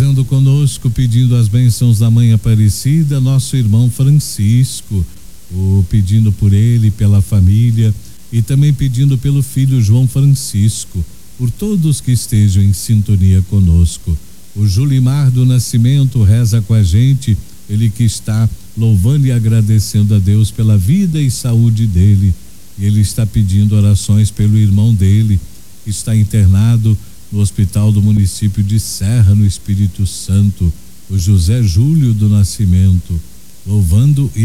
Rezando conosco, pedindo as bênçãos da Mãe Aparecida, nosso irmão Francisco, pedindo por ele, pela família e também pedindo pelo filho João Francisco, por todos que estejam em sintonia conosco. O Julimar do Nascimento reza com a gente, ele que está louvando e agradecendo a Deus pela vida e saúde dele. E ele está pedindo orações pelo irmão dele, que está internado no hospital do município de Serra, no Espírito Santo, o José Júlio do Nascimento, louvando e